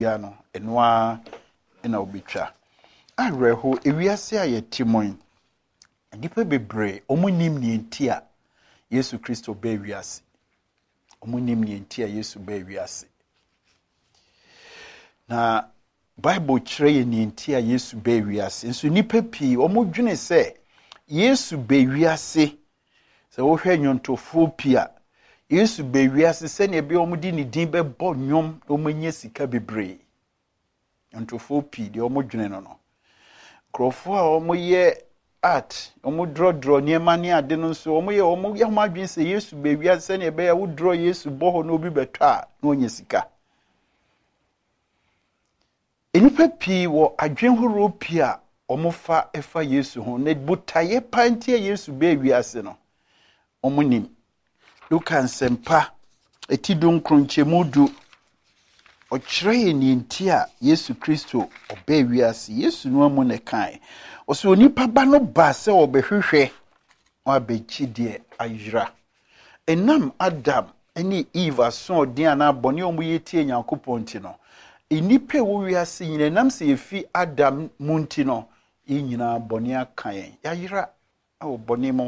no enwa ena obitwa areho ewiase a yetimon nipa bebre omunim ne ntia Yesu Kristo be wiase omunim ne ntia Yesu be wiase na Bible kyerɛ ne ntia Yesu be wiase nso nipa pii omudwene sɛ Yesu be wiase sɛ wo hwɛ nyontofo pia Yesu be wiase sɛ ne be omudi ne din be bɔ nwom omanya sika bebre nyontofo pii de omudwene no krofo a omoyɛ art omudrodro niema ne ade no nso omoyɛ homadwen sɛ Yesu be wiase ne be ya wo draw Yesu bɔ ho no obi betwa na onya sika enipa pii wo adwen horo pia omofa efa Yesu ho ne botaye pantie Yesu be wiase no omunim Luka nsempa etidon kronchemudu okyerɛ ni ntia Yesu Kristo obe wiase Yesu no amu ne kan oso onipa ba no ba sɛ obehwehwɛ abegyi de ayira enam Adam ene Eve so den ana bɔne omuye tie Nyankopɔn ti no enipa wo wiase nyina nam sɛ efi Adam munti no nyina bɔne akan yayira awo bɔne mo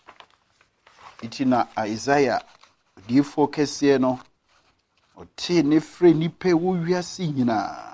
itina Isaiah difo kese no oti ne fre nipa wo wiase nyina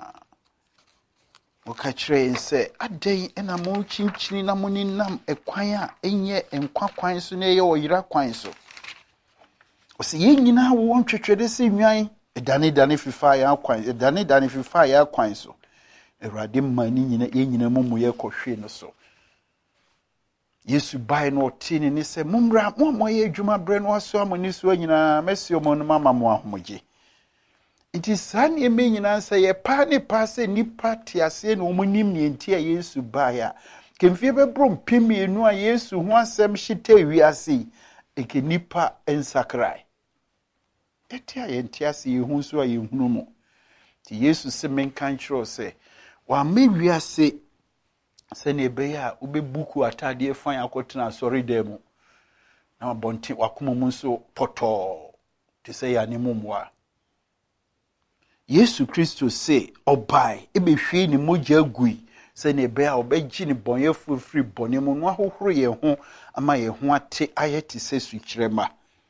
okachre nse adan ena mo chinchini na moninam ekwan a enye enkwa so na ye oyira kwan so osi ye nyina wo ntwetwede se nwan edane fifa ya kwan edane fifa ya kwan so Awurade mani nyina ye nyina mumu ye kɔhwe no so Yesu bai no tini ni se mumra mo ye adwuma bre no aso amoni so nyina mesio mo no mama mo ahomoje Iti sane eme nyina se ye pa ne pa se nipa tiase na omunim ne ntia Yesu baya kemfie bebro mpemienu a Yesu ho asem hyete wiase eke nipa ensakrai etia ye ntiase ye hu so a ye hunu mo ti Yesu se menkan kyerɛ se wa me wiase se ne be ya obebuku atade fan akotena sori demu na bonti wakoma mu nso poto ti se ya ne mumwa Yesu Kristo se obai ebehwe ni mogya gui se ne be a obegyi ni bonyefo free bone mu no ahohoro ye ho ama ye ho ate ayeti se sukyerema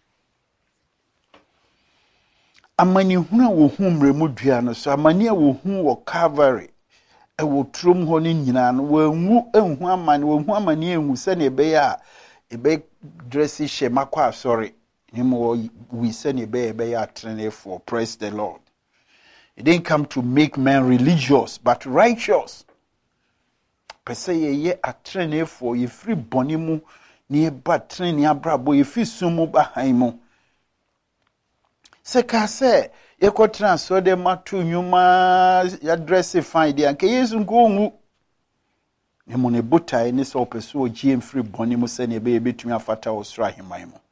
amani hunu a wo hu mremu dua no so amani a wo hu wo Calvary e wo trom ho ni nyina no wo enhu amani wo hu amani enhu se ne be a ebe dress she makwa asori ni mo we se ne be ya trene for praise the Lord. He didn't come to make men religious, but righteous. Pese ye a trainer for ye free bonimu, ni ba training abrabo, ye fi sumu bahaimo. Seka se, ye ko transfer de matu nyuma ya dress fine de anke yesu ngongu. Ni mone buta ni so peso GM free bonimu se ne be betumi afata osra himaimo.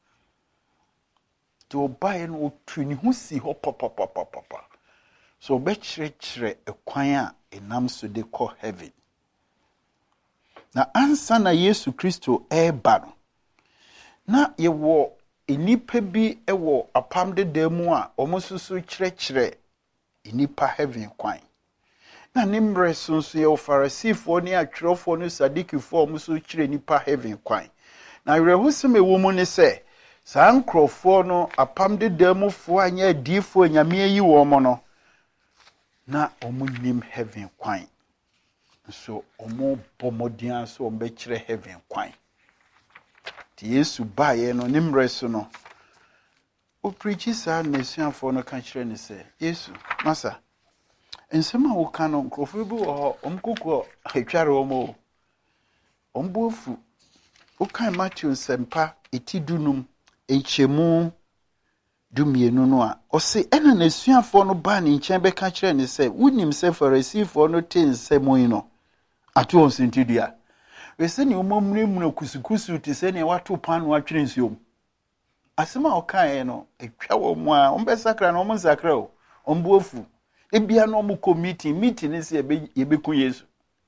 To buy no tuni hu si ho papa. So be chire ekwan a enam so de ko heaven. Na ansa na Yesu Kristo eba no. Na ye wo enipa bi ewo apam de demu a omosusu chire enipa heaven kwan. Na nimre sunsu ye Farisifo ni atwerofo ni Sadikifo omosusu chire enipa heaven kwan. Na rehusem ewo mu ne se saa nkrofo no apam de demu fo anya difo nyame yi wo mo no na omunim heaven kwan so omo bomodian so ombekire heaven kwan ti Yesu baaye no nimre so no o preach sa nesuafo no ka kire ne se Yesu masa ensema wo ka no nkrofo bi wo omkoko atware omo ombofu o kan Matthew sempa etidunum enchemu dumienu no a ose ena nesuafo no ba ne nkyɛn bɛka kyerɛ ne sɛ wonim sɛ Farisifo no te nsɛm yi no ato on sentidua wese ne omomremuna kusukusu te sɛ ne wato pan no atwere nsuom asema okae no etwa wo mu a ombɛsakra no omnsakra o ombuofu ebia no omko meeting ne sɛ yebeku Yesu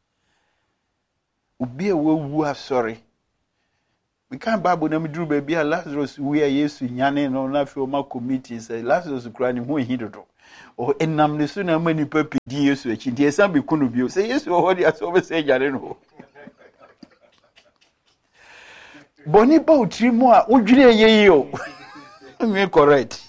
obi a wawu asɔre we can't Bible na medru ba bia Lazarus we Yesu nyane no na fe o ma committee say Lazarus kura ne ho ehidodo o enam ne so na ma nipa pidi Yesu echi nti esa be kunu bio say Yesu o hodi aso be say jare no boni ba utiri mu a odwire ye o me correct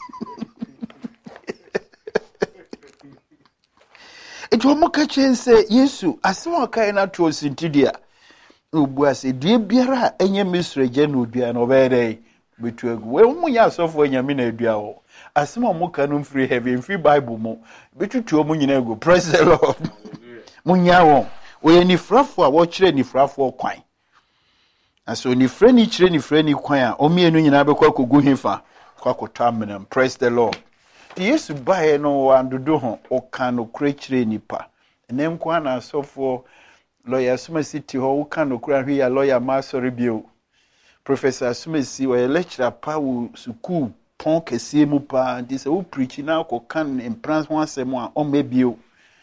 it wo maka chen say Yesu asem kai na to sintidia obu ase die biara enye misreje na odua na obere betu egu we mu nya asofo nyame na adua ho asem omuka no free heaven free bible mu betutu mu nyina egu praise the Lord mu nya wo we ni frafo a wo kire ni frafo kwan aso ni freni kire ni freni kwan a omienu nyina be kwa kogu hifa kwa kotamnam praise the Lord Yesu bae no wandodo ho o kan no kure kire nipa enem kwa na asofo lawyer Sumesiti ho wo kan no kure hwe ya lawyer ma sorry bio Professor Sumesi wa lecturer pa wo school pon kese mu pa ndi se wo preach na ko kan in prance ho asem a o mebio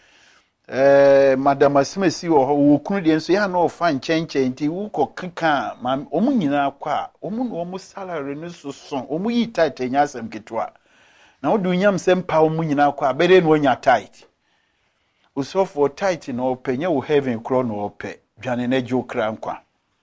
Madam Sumesi wo kunu de nso ya na o fa nchenchen nti wo ko keka ma o mu nyina kwa o mu no mo salary no so so o mu yi tight nya asem ketwa na wo du nyam sem pa o mu nyina kwa bere no nya tight wo so for tight no penye wo heaven kro no ope dwane na jo kra nkwa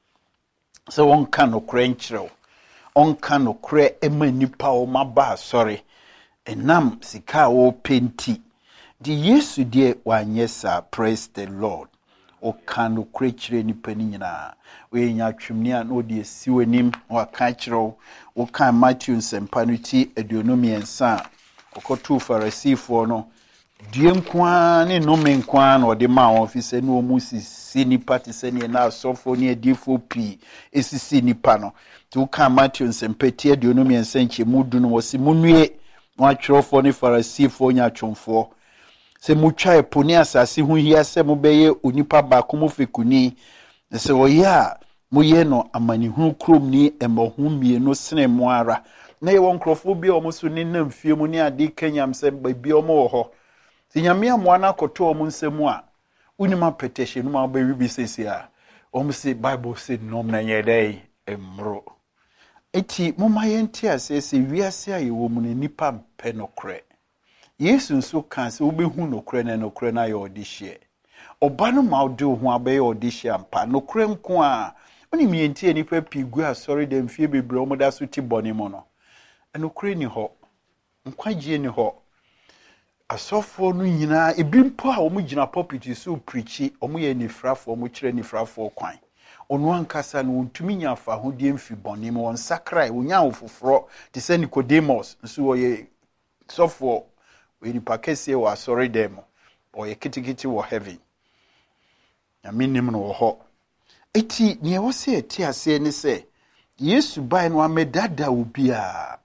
so won kan no krenchro on kan no kre ema nipa o maba sorry enam sika o penti di Yesu die wanyesa praise the Lord o kan no krenchre nipa ni nyina we nya twemni a no de siwanim wa kan chro o kan Matthew sempanuti aduonomi ensa okotu farisifo no die nkwa ne no menkwa na ode ma office no mu sisi nipa te se ne na asofo ne adifo pi esisi nipa no to ka Matthew nsempeti aduonomi ensanche mudu no wose munue wa twrofo ne farisifo nya twomfo se mutwa eponi asase hu hia se mobeye onipa ba komo fekuni se oya moye no amani hu krom ni emohu mie no sene mo ara na ye won krofo bi o mo so ne namfie mu ne ade kanyam se ba bi o mo ho nyame amoana koto omu nsemu a unima petition ma ba wibi sesi a omu se bible said nom na yedai emro eti moma yenti asese wiase a yewo mu ne nipa mpe nokre Yesu nso kan se obehu nokre na ye odihye oba no ma ode ho abaye odihye ampa nokre nko a oni mienti nipa pigu asori dem fie bebre omu da so ti boni mo no nokre ni ho nkwagie ni ho asofo no nyina ebimpo a omu gina pulpit so preachi omu ye nifrafo omu kire nifrafo kwan onu ankasa no ntumi nya fa ho die mfi boni mo won sakrai onya ofoforo te se Nicodemus nso oye sofo we ni pakese wa sorry dem oye kitikiti wo heaven ya minim no ho eti ne wo se eti ase ne se Yesu bai no amedada obia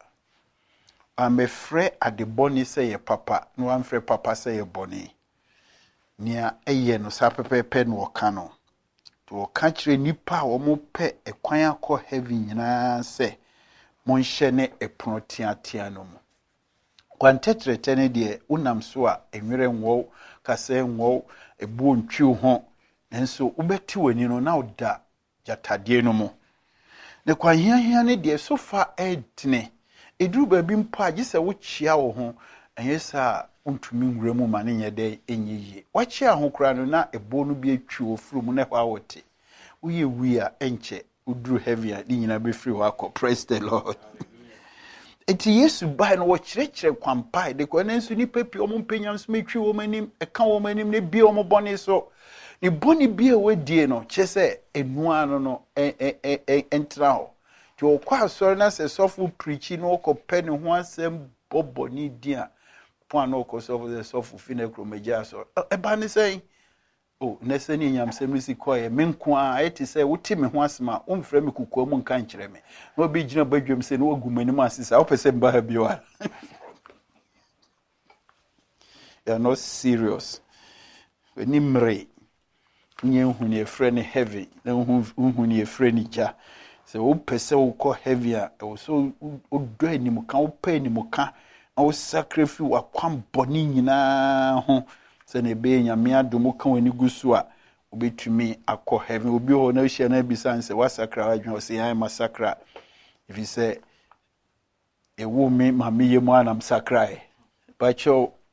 amefre adeboni se ye papa no amfre papa se ye boni nia eye no sapepepe no ka no to ka kire nipa wo mo pe ekwan akọ heaven nyina se monhye ne epono tiatia no mu kwantetrete ne de unam so a enwere nwo kase nwo ebu ntwi ho nenso ubeti wani no na oda jatade no mu ne kwanhiahia ne de sofa edne eduru ba bi mpa agise wo chia wo ho enyesa untumi nwura mu ma ne nyede enyiye wachia ho kura no na ebo no bi atwi wo furu mu na hwa wote uye wia enche uduru heavy a nyina be free wako praise the Lord eti Yesu bai no wo kirekire kwampai de ko nensu ni papi o mpanyam so metwi wo manim eka wo manim ne bi o mo bone so ni boni bi e wedie no chese enua no entra ho to kwa asori na se sofu preachi no ko pe ne ho asem boboni dia po an ko sofu the sofu finekro meja so e ba ne sei o nese ni nyam semisi koye menko a eti se wuti me ho asema o mfre me kukuo mu nka nkire me no bi gina badwem se no wagumani mu asisa o pese mba ha biwa you are not serious when mre nye huni efre ne heavy na huni efre ni ja se o pese o ko heavy a o so o do animu kan o pa animu kan o sacrifice wa kwam boni nyina ho se ne be nyame adomo kan wani gusu a obetumi akọ heaven obi ho na hye na bisan se wasakra wadwen o se yan masakra if you say ewu me mame yemu anam sakra bacho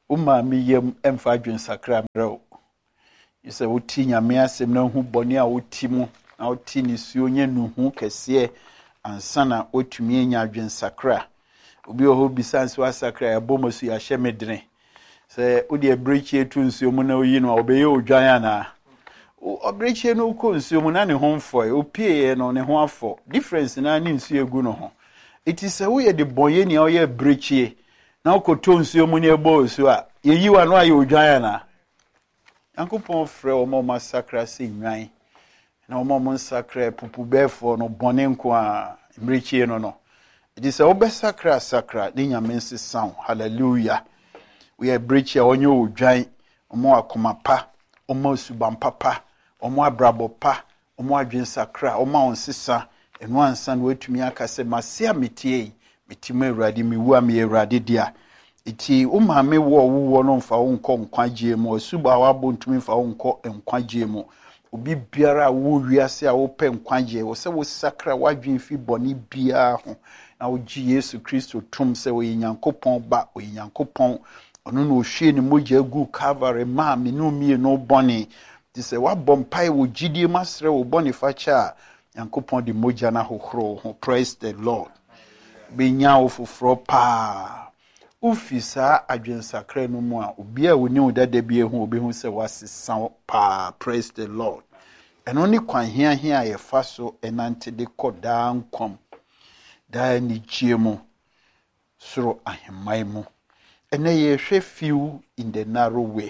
Umami yem emfa dwen sakra mrɛ. You say uti nyame asɛm na hu bɔne a uti mu na uti ni suo nye nuhu kɛseɛ ansana otumi nya dwen sakra. Obi oho bisanse wa sakra ya bomo su ya hyɛ medene. Sɛ odi ebrechi etu nsuo mu na oyi no obeye odwan ana. Obrechi no ko nsuo mu na ne ho mfɔ. Opie no ne ho afɔ. Difference na ne nsuo egu no ho. It is a way the boye ni oyɛ brechi na okoto nsuo mu ne ebo so a yeyi wa no aye odwan ana. Yankopɔn frɛ ɔmo masakra sɛ nwan na ɔmo sakra pupu bɛfo no bɔne nko a brechi no. It is a obesakra sakra ni nyame sound. Hallelujah. We are brechi a onye odwan ɔmo akoma pa ɔmo suban papa ɔmo abrabo pa ɔmo adwen sakra ɔmo onsesa enu ansa no atumi aka sɛ masia metie metime awurade mewu a me awurade dia iti umame wo no mfa wo nkɔ nkwagye mu asuba wa bontumi mfa wo nkɔ nkwagye mu obi biara wo wiase a wo pɛ nkwagye wo sɛ wo sakra wadwen fi bɔne bia ho na wo gye Yesu Kristo tum sɛ wo Nyankopɔn ba wo Nyankopɔn ono no hwie ne mogya gu Calvary ma me no mie no bɔne ti sɛ wabɔ mpae wo gidie masrɛ wo bɔne facha Nyankopɔn de mogya na hohoro ho. Praise the Lord. Benya wo foforo pa ufisa adwen sakra no mu a obi a woni wo dada bi ehu obi hu sɛ wasesa pa. Praise the Lord. Eno ni kwan hia ye fa so enante de koda nkom da ni giemu soro ahemai mu ene ye hwe few in the narrow way.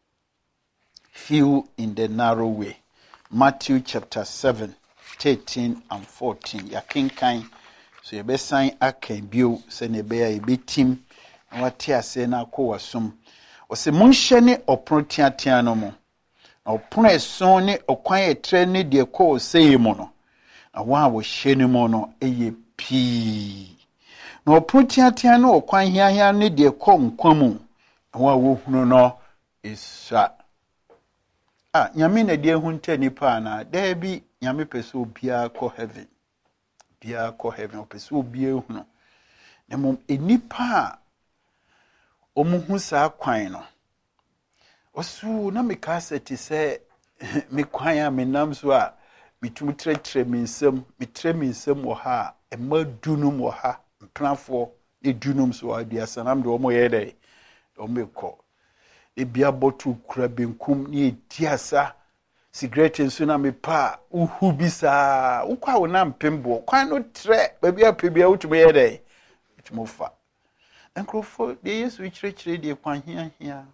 Few in the narrow way. Matthew chapter 7 13 and 14. Ya kenkan so ye besan akan bio se ne be ya betim na wate ase na akowasum. O se monhye ne opron tiatia no mo. Na opron eson ne okwan etre ne de ko sei mo no. Na wa wo hye ne mo no eye pii. Na opron tiatia no okwan hiahia ne de ko nkwamu. Na wa wo hunu no isa. Nyame na de hu nta nipa na da bi nyame pese obia kɔ heaven. Bia kɔ heaven pese obia hu no. Na mom enipa omuhu sa kwan no. Osu na meka seti sɛ me kwan a menam so a mitum tretre minsem wɔ ha ema dunum wɔ ha mprafo e dunum so aduasa nam de omo yɛ dɛ omekɔ ebia botu kura benkum ne etiasa cigarette nso na me pa uhu bisa ukwa wona mpembo kwan no tre ba bia pebia utum yɛ dɛ utumofa enkrofo de Yesu kyerɛkyerɛ de kwan hia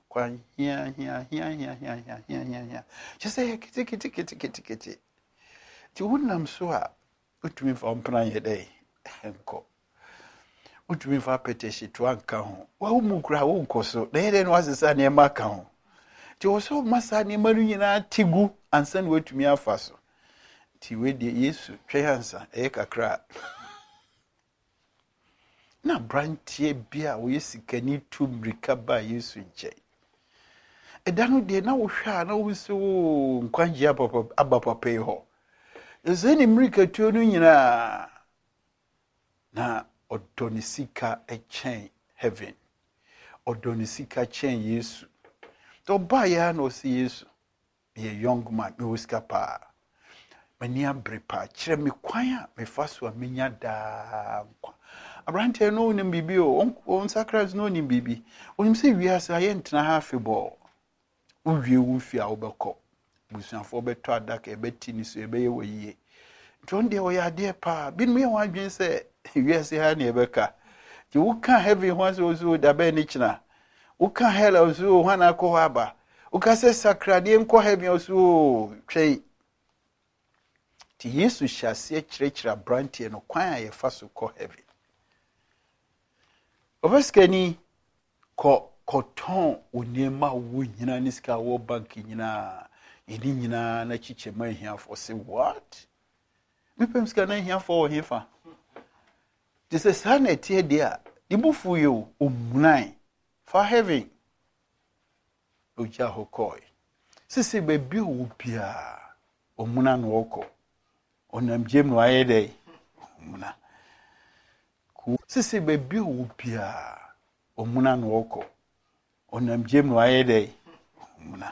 kyese kiti ti wonam so a utumi fa mpran yɛ dɛ enko utumi fa peteshi to anka ho wa mu kura wo nkoso na yɛ no asesa ne ma ka ho ti wo so masa ne manu nyina tigu ansa ne watumi afa so ti we de Yesu twɛhansa kakra na brantie bia wo yesikani tu mrika ba Yesu nche edanu de na wo hwa na wo so nkwagye abapapa yi ho ezeni mrika tu no nyina na odonisika echen heaven odonisika chen Yesu to ba ya no si Yesu ye young man me wiskapa mani abrepa kire me kwan a me faso a menya da nkwa abrante no nim bibi on sakras no nim bibi onim se wiase aye ntena ha febo uwie wu fi a obekɔ busuafo beto adaka ebeti ni so ebeye woyie nton de oyade pa bi me wan dwen se wiase ha na ebeka ti wuka heaven ho so da ba ni kina wuka hell so ho na akɔ aba wuka se sakrade nkɔ heaven so twei ti Yesu hyase kyerɛkyerɛ brantie no kwan a yefa so kɔ heaven obaskani koton onema wo nyina ni ska wo bank nyina eni nyina na chiche man hia for say what me pem ska na hia for hefa this is sanity there the bufu you omunai for heaven oja hokoi sisi bebi wo bia omuna no oko onam jem no ayede omuna sisi bebi wo bia omuna no oko onam gyem no ayɛ dɛ muna